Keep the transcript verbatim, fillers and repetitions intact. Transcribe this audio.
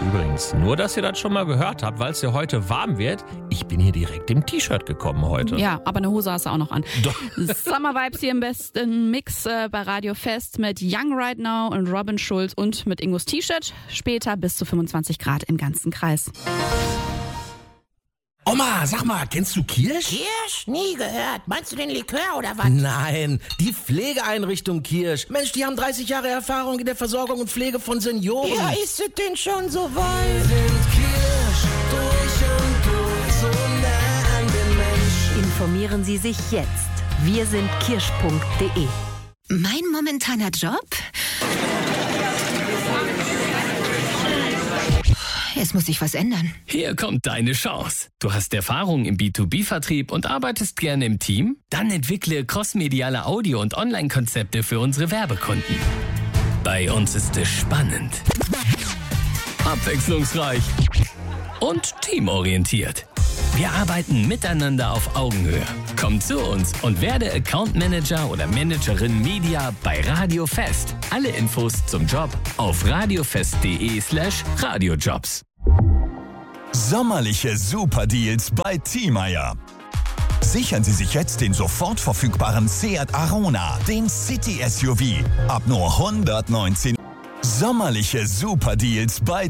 Übrigens, nur, dass ihr das schon mal gehört habt, weil es ja heute warm wird. Ich bin hier direkt im T-Shirt gekommen heute. Ja, aber eine Hose hast du auch noch an. Doch. Summer Vibes hier im besten Mix äh, bei Radio Fest mit Young Right Now und Robin Schulz und mit Ingos T-Shirt. Später bis zu fünfundzwanzig Grad im ganzen Kreis. Oma, sag mal, kennst du Kirsch? Kirsch? Nie gehört. Meinst du den Likör oder was? Nein, die Pflegeeinrichtung Kirsch. Mensch, die haben dreißig Jahre Erfahrung in der Versorgung und Pflege von Senioren. Ja, ist es denn schon so weit? Sind Kirsch durch und durch, so nah an den Menschen. Informieren Sie sich jetzt. Wir sind kirsch punkt de. Mein momentaner Job? Es muss sich was ändern. Hier kommt deine Chance. Du hast Erfahrung im B zwei B-Vertrieb und arbeitest gerne im Team? Dann entwickle crossmediale Audio- und Online-Konzepte für unsere Werbekunden. Bei uns ist es spannend, abwechslungsreich und teamorientiert. Wir arbeiten miteinander auf Augenhöhe. Komm zu uns und werde Account Manager oder Managerin Media bei Radio Fest. Alle Infos zum Job auf radiofest.de slash radiojobs. Sommerliche Superdeals bei Thiemeyer. Sichern Sie sich jetzt den sofort verfügbaren Seat Arona, den City-S U V, ab nur hundertneunzehn. Sommerliche Superdeals bei